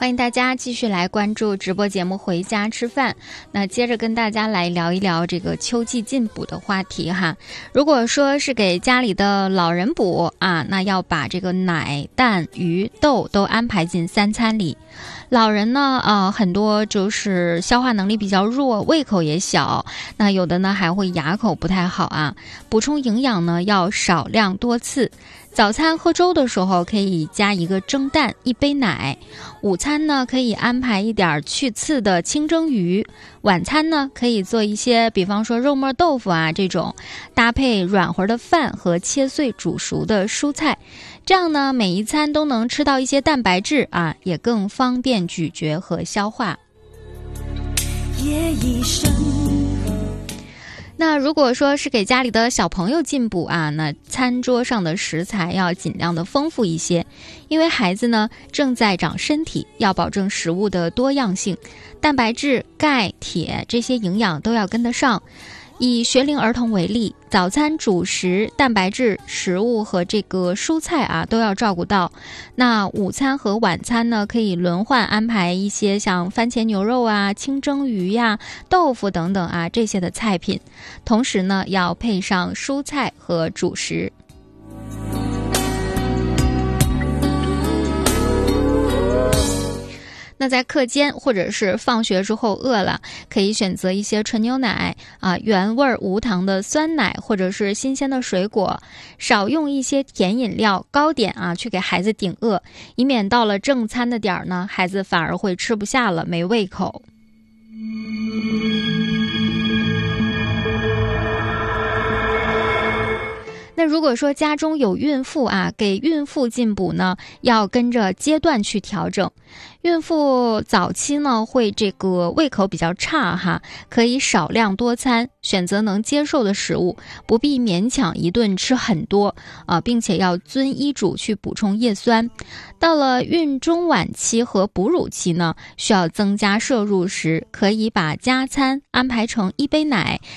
欢迎大家继续来关注直播节目《回家吃饭》。那接着跟大家来聊一聊这个秋季进补的话题哈。如果说是给家里的老人补啊，那要把这个奶、蛋、鱼、豆都安排进3餐里。老人呢，很多就是消化能力比较弱，胃口也小，那有的呢还会牙口不太好啊。补充营养呢要少量多次。早餐喝粥的时候可以加一个蒸蛋，1杯奶。午餐呢可以安排一点去刺的清蒸鱼。晚餐呢可以做一些，比方说肉末豆腐啊这种，搭配软和的饭和切碎煮熟的蔬菜。这样呢每一餐都能吃到一些蛋白质啊，也更方便咀嚼和消化。夜已深。那如果说是给家里的小朋友进补啊，那餐桌上的食材要尽量的丰富一些，因为孩子呢正在长身体，要保证食物的多样性，蛋白质、钙、铁这些营养都要跟得上。以学龄儿童为例，早餐主食、蛋白质食物和这个蔬菜啊都要照顾到。那午餐和晚餐呢，可以轮换安排一些像番茄牛肉啊、清蒸鱼呀、豆腐等等啊这些的菜品，同时呢要配上蔬菜和主食。那在课间或者是放学之后饿了，可以选择一些纯牛奶啊、原味无糖的酸奶，或者是新鲜的水果，少用一些甜饮料、糕点啊，去给孩子顶饿，以免到了正餐的点儿呢，孩子反而会吃不下了，没胃口。那如果说家中有孕妇啊，给孕妇进补呢，要跟着阶段去调整。孕妇早期呢会这个胃口比较差哈，可以少量多餐，选择能接受的食物，不必勉强一顿吃很多啊，并且要遵医嘱去补充叶酸。到了孕中晚期和哺乳期呢，需要增加摄入时，可以把加餐安排成1杯奶